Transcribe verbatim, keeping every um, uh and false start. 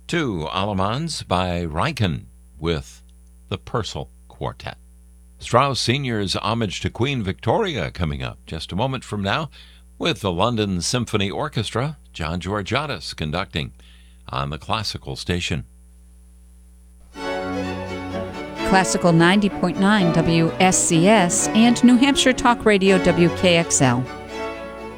to Allemans by Reichen with the Purcell Quartet. Strauss Senior's Homage to Queen Victoria coming up just a moment from now with the London Symphony Orchestra, John Georgiadis conducting on the Classical Station. Classical ninety point nine W S C S and New Hampshire Talk Radio W K X L.